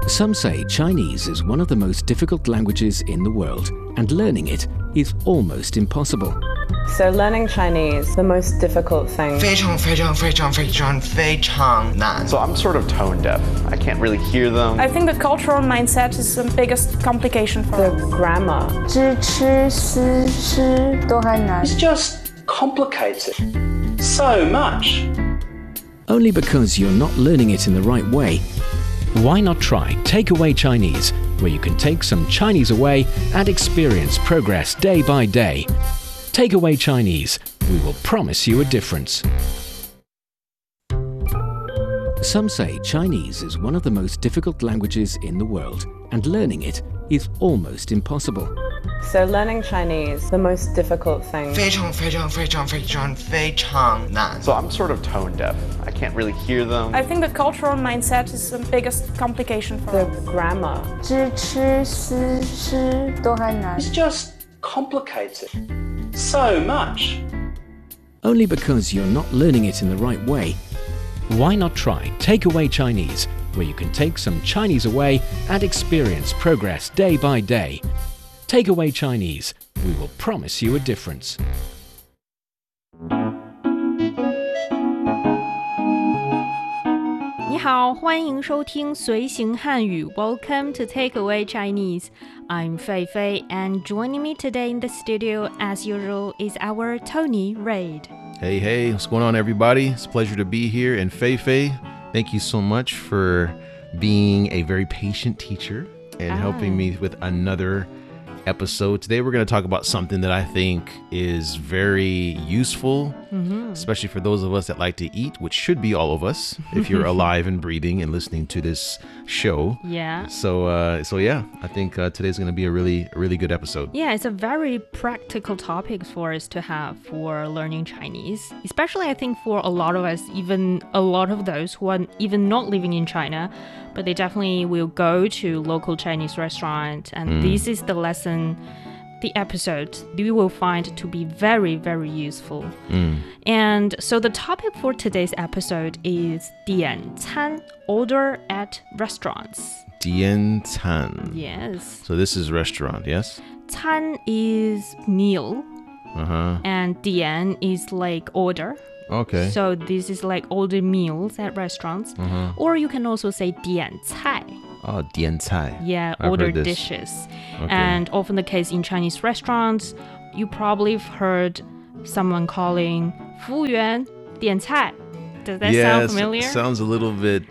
Some say Chinese is one of the most difficult languages in the world, and learning it is almost impossible. So learning Chinese, the most difficult thing. 非常难. So I'm sort of tone deaf. I can't really hear them. I think the cultural mindset is the biggest complication for The us. grammar. 知吃思吃都还难。 It's just complicated so much. Only because you're not learning it in the right way. Why not try Takeaway Chinese, where you can take some Chinese away and experience progress day by day. Takeaway Chinese, we will promise you a difference. Some say Chinese is one of the most difficult languages in the world, and learning it is almost impossible. So learning Chinese, the most difficult thing. 非常难. So I'm sort of tone deaf. I can't really hear them. I think the cultural mindset is the biggest complication for The us. grammar. 知吃思吃都还难。 It's just complicated so much. Only because you're not learning it in the right way. Why not try Takeaway Chinese, where you can take some Chinese away and experience progress day by day. Takeaway Chinese, we will promise you a difference. 你好，欢迎收听随行汉语 Welcome to Takeaway Chinese. I'm Fei Fei, and joining me today in the studio, as usual, is our Tony Reid. Hey, what's going on, everybody? It's a pleasure to be here. And Fei Fei, thank you so much for being a very patient teacher and helping me with another episode. Today we're going to talk about something that I think is very useful, especially for those of us that like to eat, which should be all of us if you're alive and breathing and listening to this show. Yeah. So yeah, I think today's going to be a really good episode. Yeah, it's a very practical topic for us to have for learning Chinese, especially I think for a lot of us, even a lot of those who are even not living in China, but they definitely will go to local Chinese restaurant, and this is the lesson, the episode you will find to be very, very useful. And so the topic for today's episode is 点餐, order at restaurants. 点餐. Yes. So this is restaurant, yes? 餐 is meal, and 点 is like order. Okay. So this is like order meals at restaurants. Or you can also say 点菜. Oh, 点菜. Yeah, I've order heard this. dishes. Okay. And often the case in Chinese restaurants, you probably have heard someone calling 服务员点菜. Does that sound familiar? It sounds a little bit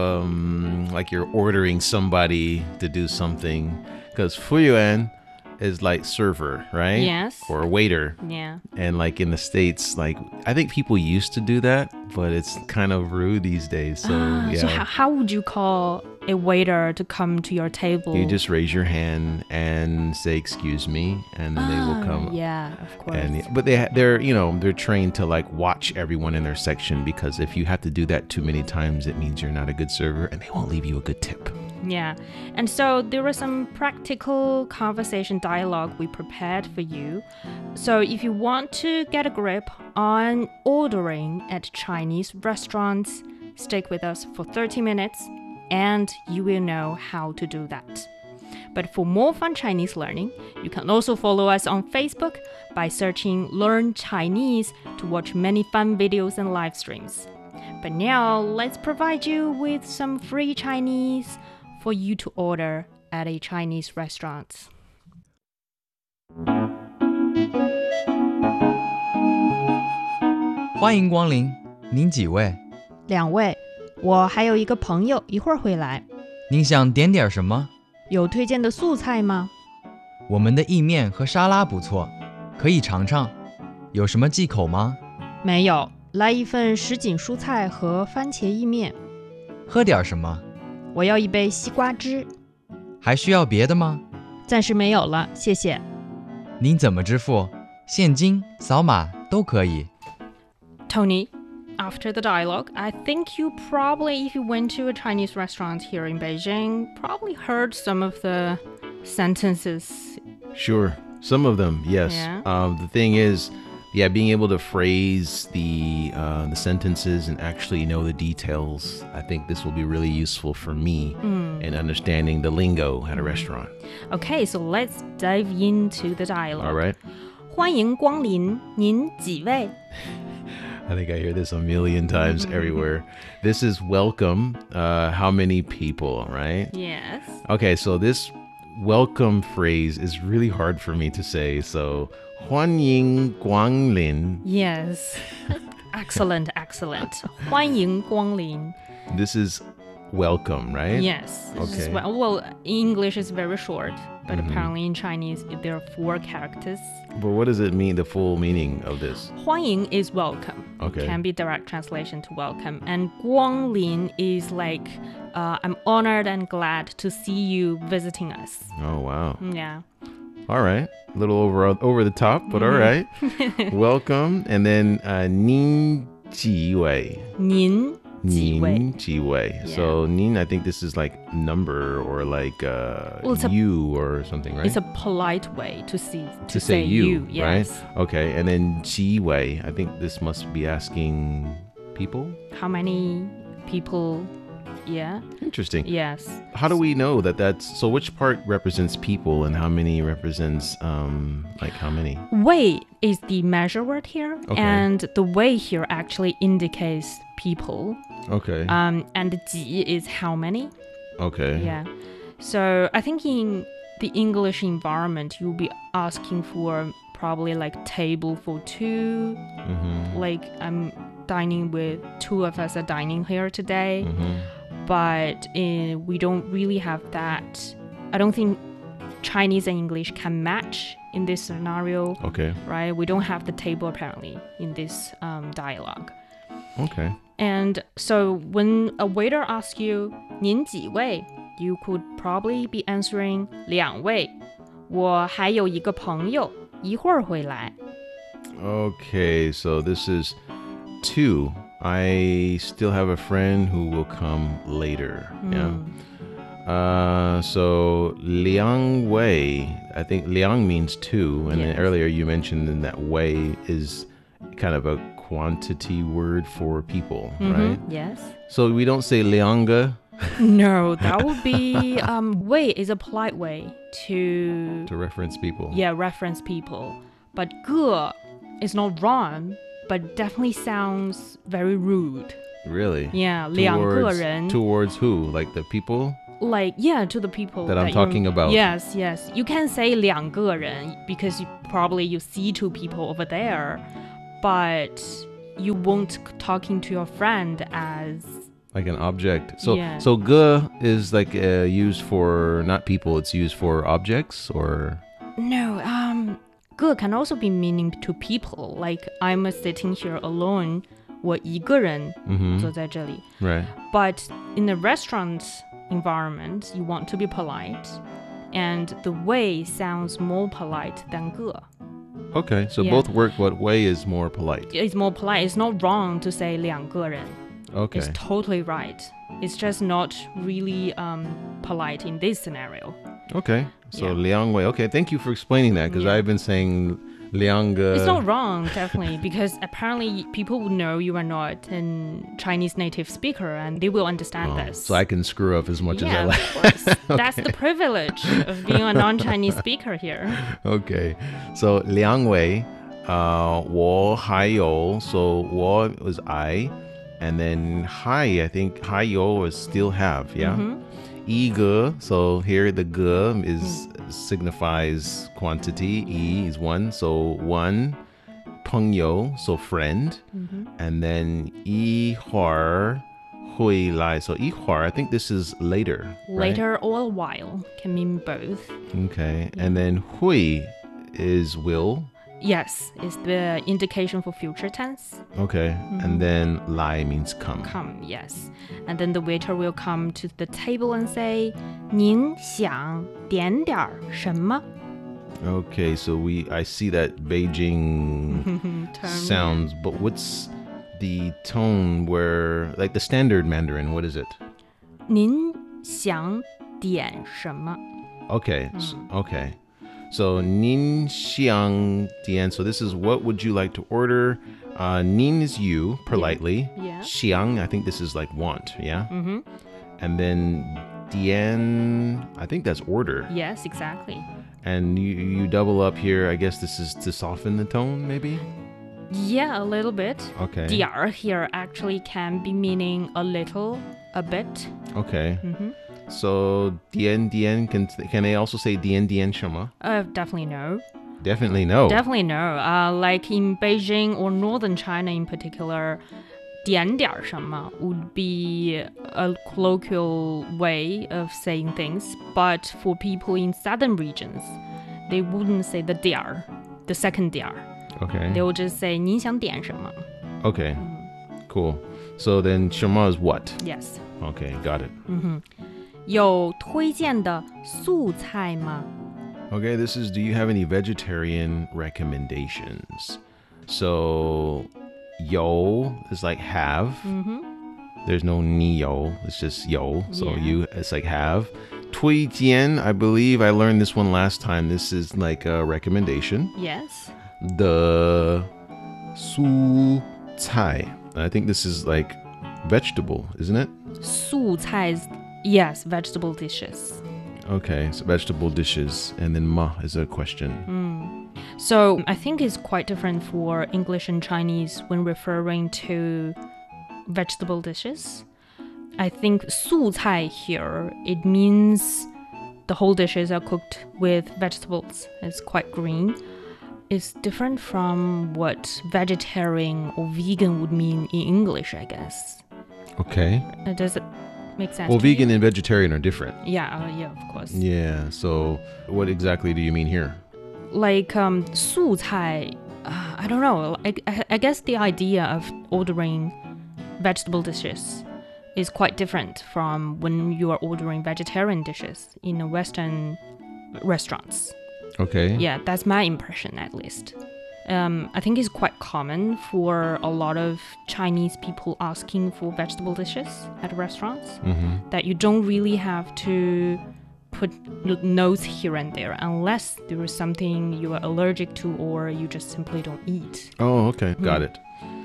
like you're ordering somebody to do something. Because 服务员 is like server, right? Yes. Or waiter. Yeah. And like in the States, like I think people used to do that, but it's kind of rude these days. So yeah. So how would you call a waiter to come to your table? You just raise your hand and say, "Excuse me," and then they will come. Yeah, of course. But they're trained to like watch everyone in their section, because if you have to do that too many times, it means you're not a good server and they won't leave you a good tip. Yeah, and so there was some practical conversation dialogue we prepared for you. So if you want to get a grip on ordering at Chinese restaurants, stick with us for 30 minutes and you will know how to do that. But for more fun Chinese learning, you can also follow us on Facebook by searching Learn Chinese to watch many fun videos and live streams. But now, let's provide you with some free Chinese for you to order at a Chinese restaurant. 欢迎光临，您几位？ 2位，我还有一个朋友一会儿会来。 您想点点什么？ 有推荐的素菜吗？ 我们的意面和沙拉不错，可以尝尝。有什么忌口吗？ 没有，来一份什锦蔬菜和番茄意面。 喝点什么？ 我要一杯西瓜汁。 还需要别的吗？ 暂时没有了，谢谢。 您怎么支付？现金、扫码都可以。 Tony, after the dialogue, I think you probably, if you went to a Chinese restaurant here in Beijing, probably heard some of the sentences. Sure. Some of them, yes. Yeah. The thing is, yeah, being able to phrase the sentences and actually know the details, I think this will be really useful for me in understanding the lingo at a restaurant. Okay, so let's dive into the dialogue. All right. 欢迎光临，您几位？ I think I hear this a million times everywhere. This is welcome. How many people, right? Yes. Okay, so this welcome phrase is really hard for me to say. So, 欢迎光临. Yes. Excellent, excellent. 欢迎光临. This is welcome, right? Yes. Okay. Well, English is very short, but apparently in Chinese there are 4 characters. But what does it mean, the full meaning of this? 欢迎 is welcome. Okay. Can be direct translation to welcome. And 光临 is like, I'm honored and glad to see you visiting us. Oh, wow. Yeah. All right. A little over the top, but all right. Welcome. And then 您几位? 您几位? 您几位. Yeah. So 您, I think this is like number or like you or something, right? It's a polite way to say you, yes. right? Okay. And then 几位, I think this must be asking people. How many people? Yeah. Interesting. Yes. How do we know that that's... So which part represents people and how many represents, like how many? 位 is the measure word here. Okay. And the way here actually indicates people. Okay. And 几 is how many. Okay. Yeah. So I think in the English environment, you'll be asking for probably like table for 2. Like I'm dining with 2 of us are dining here today. But we don't really have that. I don't think Chinese and English can match in this scenario. Okay. Right? We don't have the table apparently in this dialogue. Okay. And so when a waiter asks you 您几位, you could probably be answering 2位. 我还有一个朋友一会儿会来. Okay, so this is 2. I still have a friend who will come later. Yeah. So 2位, I think 2 means 2, and then Yes. earlier you mentioned that 位 is kind of a quantity word for people, right? Yes. So we don't say 2个. No, that would be 位 is a polite way to reference people. Yeah, reference people. But 个 is not wrong, but definitely sounds very rude. Really? Yeah, 2个人. Towards who? Like the people? Like, yeah, to the people That I'm talking about. Yes, yes. You can say 2个人 because you see 2 people over there, but you won't talking to your friend as Like an object. So Yeah. so 个 is like used for not people, it's used for objects or No, 个 can also be meaning to people. Like I'm sitting here alone, 我一个人坐在这里. right. But in the restaurant environment, you want to be polite, and the 位 sounds more polite than 个. Okay, so Yeah. both work, but 位 is more polite. It's more polite. It's not wrong to say 2个人. Okay. It's totally right. It's just not really polite in this scenario. Okay. So Yeah. 2位. Okay, thank you for explaining that because Yeah. I've been saying 2个. It's not wrong, definitely, because apparently people will know you are not a Chinese native speaker and they will understand this. So I can screw up as much as I Yeah, like. of course. That's the privilege of being a non-Chinese speaker here. Okay. So 2位, 我还有, so 我 was I, and then 还, I think 还有 is still have, yeah? 一个, so here the 个 is signifies quantity, 一 is 1, so 1, 朋友, so friend, and then 一会儿会来, so 一会儿, I think this is later, right? Later or a while can mean both. Okay, and then 会 is will. Yes, it's the indication for future tense. Okay, and then 来 means come. Come, yes. And then the waiter will come to the table and say, 您想点点儿什么? Okay, so I see that Beijing Term. sounds, but what's the tone where, like the standard Mandarin, what is it? 您想点什么? Okay, okay. So, 您想点. So this is what would you like to order? 您 is you, politely. Yeah. 想, I think this is like want, yeah? Mm-hmm. And then 点, I think that's order. Yes, exactly. And you double up here. I guess this is to soften the tone, maybe? Yeah, a little bit. Okay. 点儿 here actually can be meaning a little, a bit. Okay. Mm-hmm. So 点, can they also say 点什么? Definitely no. Definitely no. Definitely no. Like in Beijing or northern China in particular, 点点什么 would be a colloquial way of saying things. But for people in southern regions, they wouldn't say the 点儿, the second 点儿. Okay. They will just say 您想点什么? Okay. Cool. So then 什么 is what? Yes. Okay, got it. 有推荐的素菜吗? Okay, this is, do you have any vegetarian recommendations? So, 有 is like have. There's no 你有, it's just 有. So Yeah. you, it's like have. 推荐, I believe I learned this one last time. This is like a recommendation. Yes. The 蔬菜. I think this is like vegetable, isn't it? 素菜 is, yes, vegetable dishes. Okay, so vegetable dishes. And then 嘛 is a question. So I think it's quite different for English and Chinese when referring to vegetable dishes. I think 素菜 here, it means the whole dishes are cooked with vegetables. It's quite green. It's different from what vegetarian or vegan would mean in English, I guess. Okay. Does it make sense? Well, to you? vegan and vegetarian are different. Yeah, yeah, of course. Yeah, so what exactly do you mean here? Like 素菜, I don't know. I guess the idea of ordering vegetable dishes is quite different from when you are ordering vegetarian dishes in Western restaurants. Okay. Yeah, that's my impression at least. I think it's quite common for a lot of Chinese people asking for vegetable dishes at restaurants that you don't really have to put notes here and there unless there is something you are allergic to or you just simply don't eat. Oh, okay. Got it.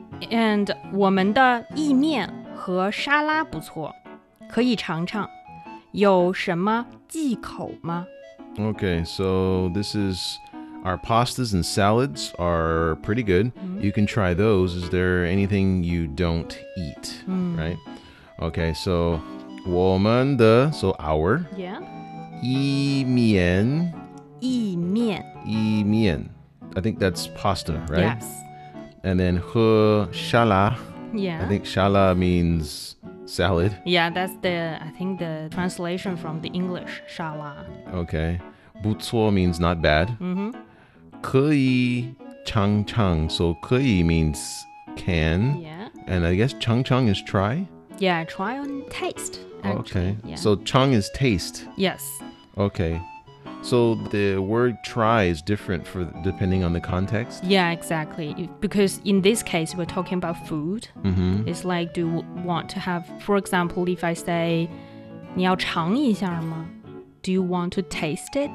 And 我们的意面和沙拉不错，可以尝尝。有什么忌口吗? Okay, so this is our pastas and salads are pretty good. You can try those. Is there anything you don't eat? Right? Okay, so 我们的, so our. Yeah. 意面. 意面. 意面. I think that's pasta, right? Yes. And then 和沙拉. Yeah. I think 沙拉 means salad. Yeah, that's I think the translation from the English, 沙拉. Okay. 不错 means not bad. 可以尝尝. So 可以 means can. Yeah. And I guess 尝尝 is try. Yeah, try on taste. Actually. Okay. Yeah. So 尝 is taste. Yes. Okay. So the word try is different for depending on the context. Yeah, exactly. Because in this case, we're talking about food. It's like, do you want to have, for example, if I say, 你要尝一下吗? Do you want to taste it?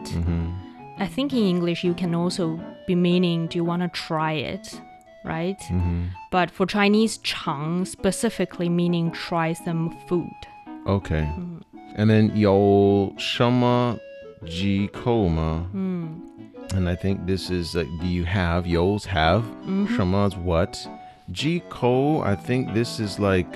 I think in English, you can also be meaning, do you want to try it? Right? But for Chinese, 尝 specifically meaning try some food. Okay. And then 有什么忌口吗? And I think this is like, do you have? 有 is have. 什么 is what? 忌口, I think this is like,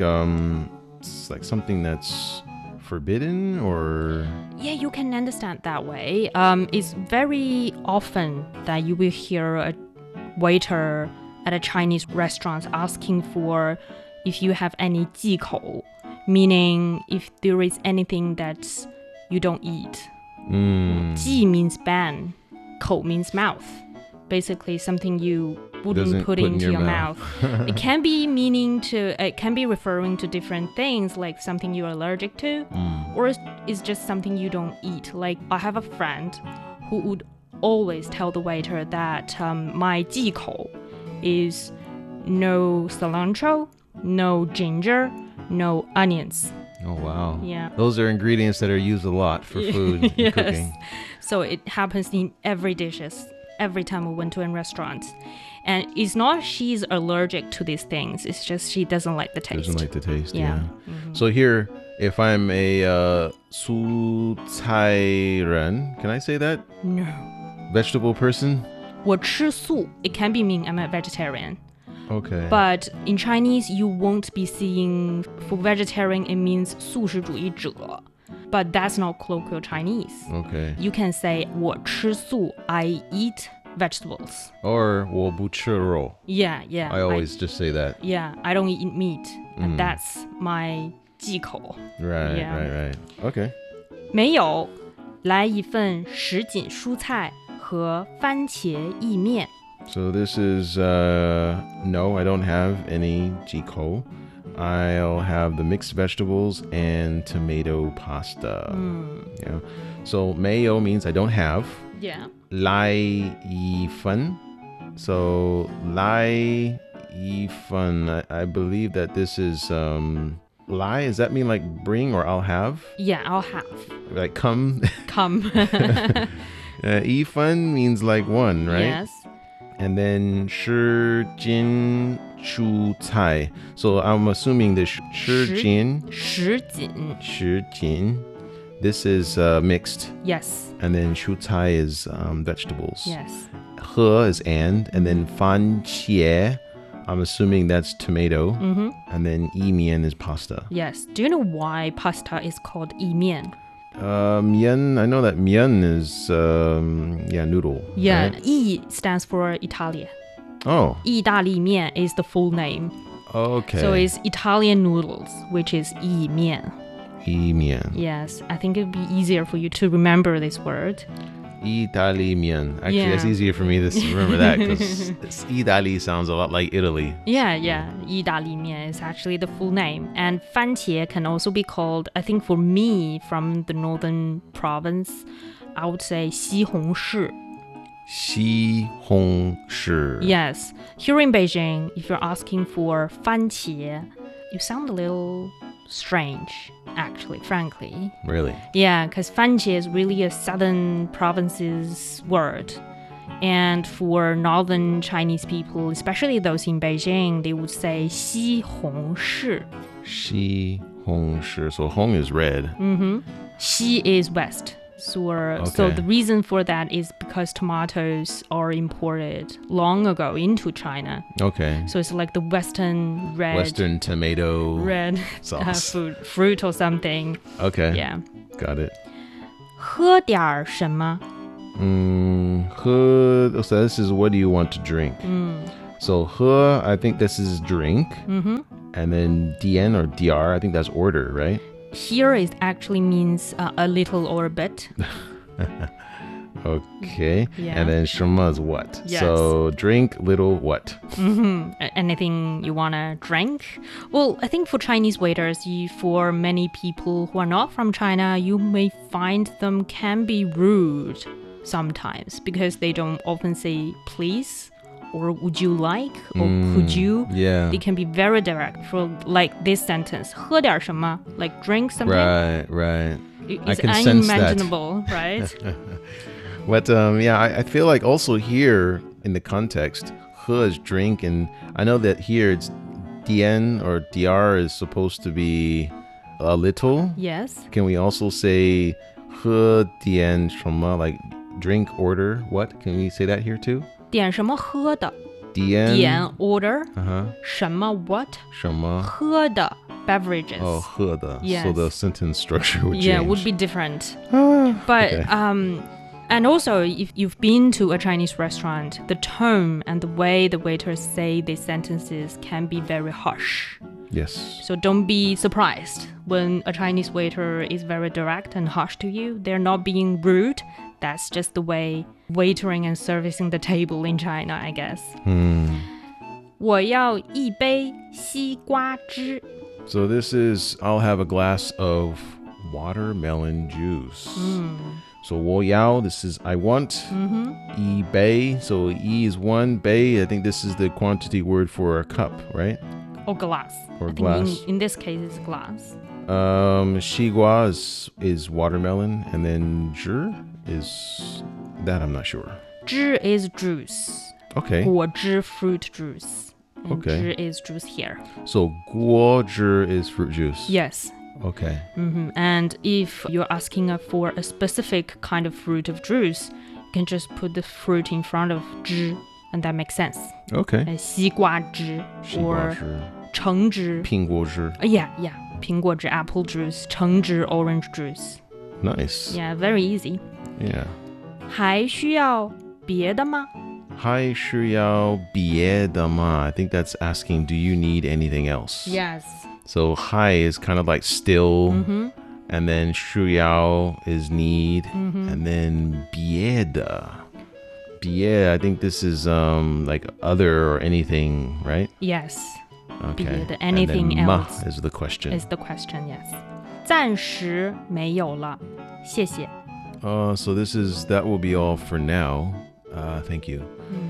it's like something that's forbidden or... Yeah, you can understand that way. It's very often that you will hear a waiter at a Chinese restaurant asking for if you have any 忌口, meaning if there is anything that you don't eat. 忌 means ban, 口 means mouth. Basically, something you wouldn't Doesn't put put in into your your mouth. It can be it can be referring to different things, like something you're allergic to, or it's just something you don't eat. Like I have a friend who would always tell the waiter that my 忌口 is no cilantro, no ginger, no onions. Oh, wow. Yeah. Those are ingredients that are used a lot for food and Yes. cooking. So it happens in every dishes, every time we went to a restaurant. And it's not she's allergic to these things. It's just she doesn't like the taste. Doesn't like the taste, Yeah. yeah. So here, if I'm a 蔬菜人, can I say that? No. Vegetable person? 我吃素. It can be mean I'm a vegetarian. Okay. But in Chinese, you won't be seeing, for vegetarian, it means 素食主义者. But that's not colloquial Chinese. Okay. You can say 我吃素, I eat vegetables. Or 我不吃肉. Yeah, yeah. I always just say that. Yeah, I don't eat meat. And that's my 忌口. Right, Yeah. right. Okay. 没有，来一份什锦蔬菜和番茄意面. So this is, no, I don't have any jiko. I'll have the mixed vegetables and tomato pasta. Yeah. So mayo means I don't have. Yeah. 来一份. So 来一份, I believe that this is, 来, does that mean like bring or I'll have? Yeah, I'll have. Like come? Come. 一份 means like one, right? Yes. And then 什锦蔬菜. So I'm assuming the 什锦, 什锦. 什锦, this is mixed. Yes. And then 蔬菜 is vegetables. Yes. 和 is and then 番茄, I'm assuming that's tomato. And then 意面 is pasta. Yes. Do you know why pasta is called 意面? 面, I know that 面 is noodle. Yeah, right? 意 stands for Italia. Oh, 意大利面 is the full name. okay. So it's Italian noodles, which is 意面. 意面. Yes, I think it would be easier for you to remember this word. 意大利面. Actually, Yeah. it's easier for me to remember that because Italy sounds a lot like Italy. Yeah, 意大利面 is actually the full name. And 番茄 can also be called, I think for me, from the northern province, I would say 西红柿. 西红柿. Yes. Here in Beijing, if you're asking for 番茄, you sound a little strange, actually, frankly. Really? Yeah, because 番茄 is really a southern province's word. And for northern Chinese people, especially those in Beijing, they would say 西红柿. 西红柿. So 红 is red. Xi is west. So Okay. the reason for that is because tomatoes are imported long ago into China. Okay. So it's like the Western red Western tomato sauce. fruit or something. Okay. Yeah. Got it. 喝点儿什么? So this is what do you want to drink? So 喝, I think this is drink. And then dian or diar, I think that's order, right? Here it actually means a little or a bit. Okay. Yeah. And then 什么 is what? Yes. So drink little what? Anything you want to drink? Well, I think for Chinese waiters, for many people who are not from China, you may find them can be rude sometimes because they don't often say please or would you like or could you. Yeah. They can be very direct for like this sentence, 喝点什么? Like drink something. Right. I It's can sense that. unimaginable, right? But yeah, I feel like also here in the context, 喝 is drink, and I know that here it's dian or diar is supposed to be a little. Yes. Can we also say 喝dian 什么 like drink order what? Can we say that here too? 点什么喝的? Dian. 点 order. Uh-huh. 什么 what? 什么? 喝的 beverages. Oh, 喝的. Yes. So the sentence structure would change. Yeah, would be different. But Okay. and also if you've been to a Chinese restaurant, the tone and the way the waiters say these sentences can be very harsh. Yes. So don't be surprised when a Chinese waiter is very direct and harsh to you. They're not being rude. That's just the way waitering and servicing the table in China, I guess. 我要一杯西瓜汁. So this is, I'll have a glass of watermelon juice. So 我要, this is I want. 一杯, so 一 is one, 杯, I think this is the quantity word for a cup, right? Or glass. Or I think glass. In this case, it's glass. Xigua is watermelon, and then zhi is that I'm not sure. 汁 is juice. Okay. 果汁 fruit juice. And Okay. 汁 is juice here. So guo zhi is fruit juice. Yes. Okay. And if you're asking for a specific kind of fruit of juice, you can just put the fruit in front of 汁, and that makes sense. Okay. 西瓜汁 or 橙汁. 苹果汁. Yeah. 苹果汁 apple juice, 橙汁 orange juice. Nice. Yeah, very easy. Yeah. 还需要别的吗? 还需要别的吗? I think that's asking, do you need anything else? Yes. So 还 is kind of like still, and then 需要 is need, and then 别的. 别, I think this is like other or anything, right? Yes. Okay. 别的 anything and then else ma is the question. is the question, yes. 暂时没有了，谢谢. So that will be all for now. Thank you.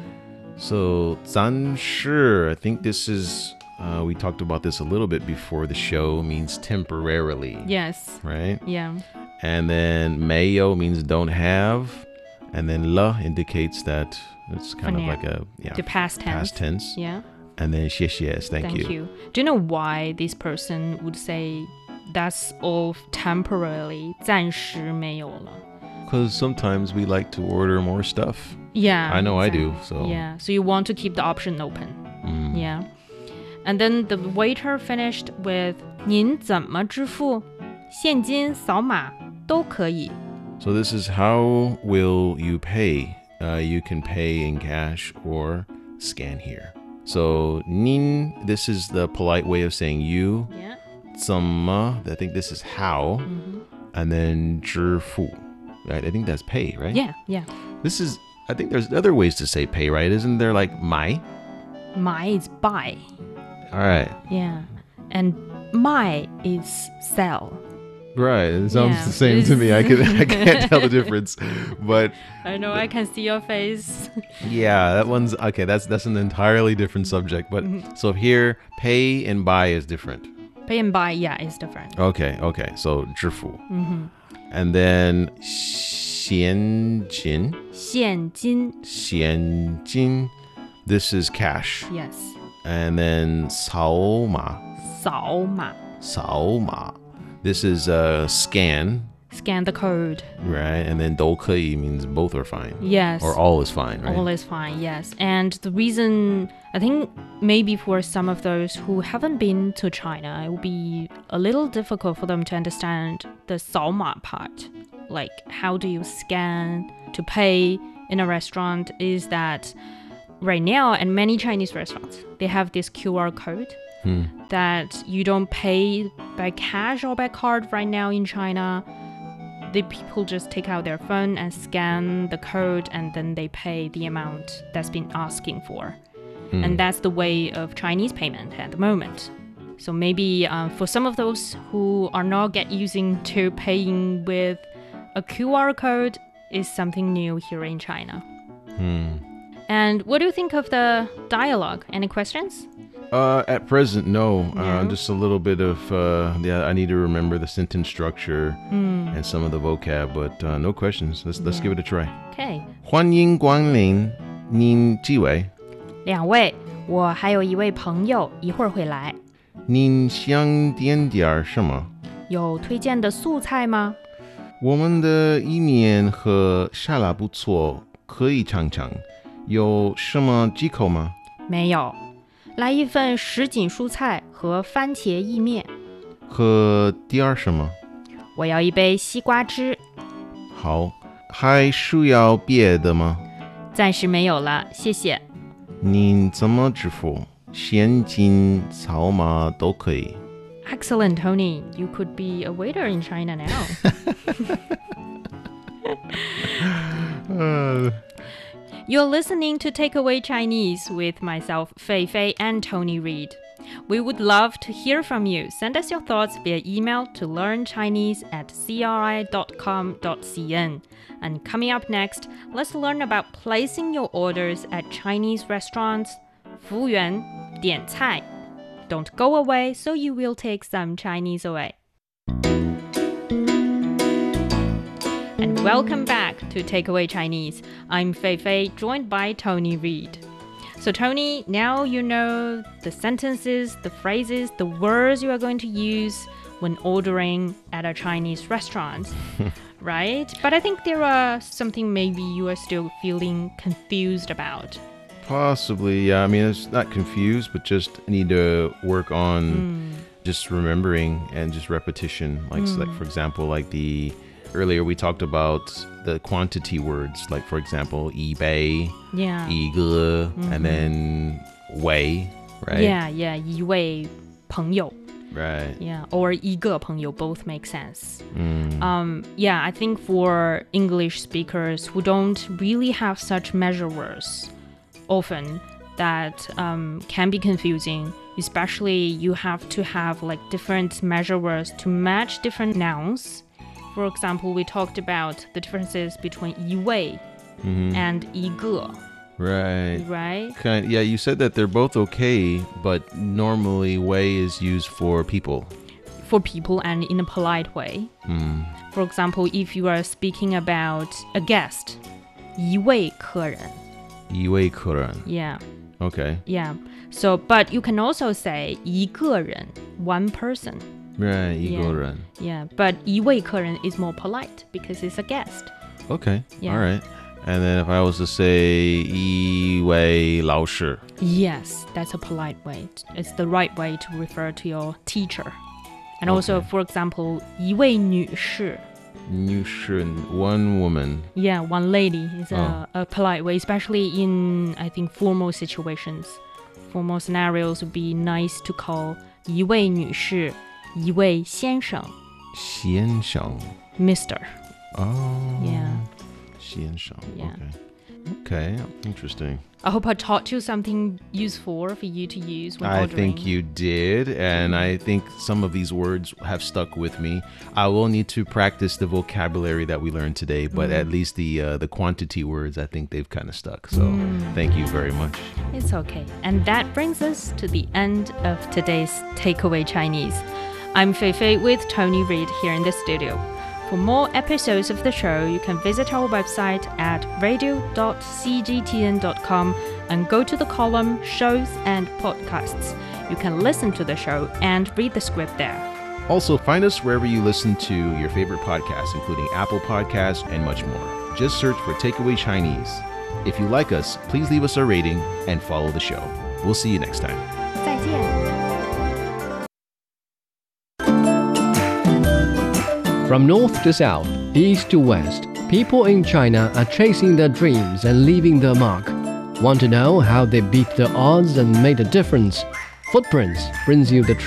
So 暂时, I think this is, we talked about this a little bit before the show, means temporarily. Yes. Right? Yeah. And then 没有 means don't have. And then 了 indicates that it's kind of now. like The past tense. Past tense. Yeah. And then 谢谢 is thank you. Do you know why this person would say that's all temporarily? 暂时没有了. Because sometimes we like to order more stuff. Yeah. I know I do. So Yeah. So you want to keep the option open. Yeah. And then the waiter finished with 您怎么支付？现金扫码都可以. So this is how will you pay? You can pay in cash or scan here. So 您, this is the polite way of saying you. Yeah. 怎么, I think this is how. And then 支付. Right? I think that's pay, right? Yeah. This is, I think there's other ways to say pay, right? Isn't there like 买? 买 is buy. All right. Yeah. And 卖 is sell. Right. It sounds Yeah. the same to me. I can't tell the difference. But I know, I can see your face. yeah, that one's okay. That's an entirely different subject. But so here, pay and buy is different. Pay and buy, yeah, is different. Okay. So 支付. And then 现金. 现金. 现金. This is cash. Yes. And then 扫码. 扫码. 扫码. This is scan. Scan the code. Right. And then 都可以 means both are fine. Yes. Or all is fine, right? All is fine, yes. And the reason, I think maybe for some of those who haven't been to China, it will be a little difficult for them to understand the 扫码 part. Like, how do you scan to pay in a restaurant? Is that right now, in many Chinese restaurants, they have this QR code that you don't pay by cash or by card right now in China. The people just take out their phone and scan the code, and then they pay the amount that's been asking for. And that's the way of Chinese payment at the moment. So maybe for some of those who are not using to paying with a QR code is something new here in China. And what do you think of the dialogue? Any questions? At present, no. No? Just a little bit of, I need to remember the sentence structure and some of the vocab, but no questions. Let's give it a try. Okay. 欢迎光临，您几位？ 两位，我还有一位朋友一会儿会来。 您想点点什么？ 有推荐的素菜吗？ 我们的意面和沙拉不错，可以尝尝。有什么忌口吗？ 没有。来一份什锦蔬菜和番茄意面。 和第二什么？ 我要一杯西瓜汁。 好，还需要别的吗？ 暂时没有了，谢谢。 您怎么支付？现金、扫码都可以。 Excellent, Tony. You could be a waiter in China now. You're listening to Takeaway Chinese with myself, Fei Fei, and Tony Reed. We would love to hear from you. Send us your thoughts via email to learnchinese@cri.com.cn. And coming up next, let's learn about placing your orders at Chinese restaurants. 服务员点菜. Don't go away, so you will take some Chinese away. Welcome back to Takeaway Chinese. I'm Fei Fei, joined by Tony Reed. So Tony, now you know the sentences, the phrases, the words you are going to use when ordering at a Chinese restaurant, right? But I think there are something maybe you are still feeling confused about. Possibly, yeah. I mean, it's not confused, but just need to work on just remembering and just repetition. Like for example, like earlier we talked about the quantity words, like for example, 一杯, 一个, and then 位, right? Yeah, 一位朋友. Right. Yeah, or 一个朋友, both make sense. Yeah, I think for English speakers who don't really have such measure words, often that can be confusing, especially you have to have like different measure words to match different nouns. For example, we talked about the differences between 一位 and 一个. Right. Right? Yeah, you said that they're both okay, but normally 位 is used for people. For people and in a polite way. For example, if you are speaking about a guest, 一位客人. 一位客人. Yeah. Okay. Yeah. So, but you can also say 一个人, one person. Right, 一个人. Yeah, but 一位客人 is more polite because it's a guest. Okay, Yeah. all right. And then if I was to say 一位老师. Yes, that's a polite way. It's the right way to refer to your teacher. And also, for example, 一位女士. 女士, one woman. Yeah, one lady is a polite way, especially in, I think, formal situations. Formal scenarios would be nice to call 一位女士, 一位先生. 先生. Mr. Oh. Yeah. 先生. Yeah. Okay, interesting. I hope I taught you something useful for you to use when ordering. I think you did, and I think some of these words have stuck with me. I will need to practice the vocabulary that we learned today, but at least the quantity words, I think they've kind of stuck. So thank you very much. It's okay. And that brings us to the end of today's Takeaway Chinese. I'm Fei Fei with Tony Reed here in the studio. For more episodes of the show, you can visit our website at radio.cgtn.com and go to the column Shows and Podcasts. You can listen to the show and read the script there. Also, find us wherever you listen to your favorite podcasts, including Apple Podcasts and much more. Just search for Takeaway Chinese. If you like us, please leave us a rating and follow the show. We'll see you next time. 再见. From north to south, east to west, people in China are chasing their dreams and leaving their mark. Want to know how they beat the odds and made a difference? Footprints brings you the